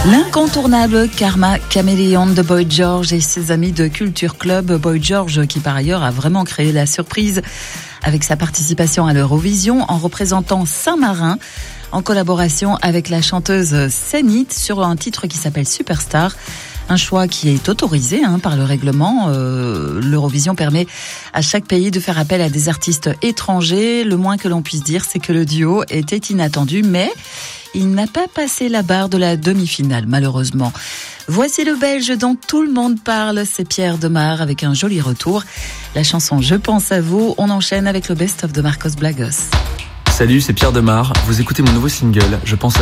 L'incontournable Karma Chameleon de Boy George et ses amis de Culture Club. Boy George qui par ailleurs a vraiment créé la surprise avec sa participation à l'Eurovision en représentant Saint-Marin en collaboration avec la chanteuse Senit sur un titre qui s'appelle Superstar. Un choix qui est autorisé par le règlement. L'Eurovision permet à chaque pays de faire appel à des artistes étrangers. Le moins que l'on puisse dire, c'est que le duo était inattendu, mais il n'a pas passé la barre de la demi-finale, malheureusement. Voici le Belge dont tout le monde parle, c'est Pierre Demar avec un joli retour. La chanson Je pense à vous, on enchaîne avec le best-of de Marcos Blagos. Salut, c'est Pierre Demar. Vous écoutez mon nouveau single, Je pense à